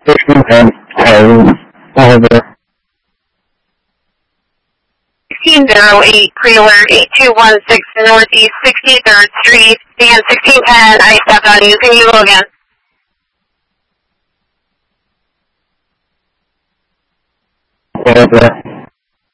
Over. 1608, pre-alert 8216 Northeast 63rd Street, and 1610, I stepped on you. Can you go again? Over.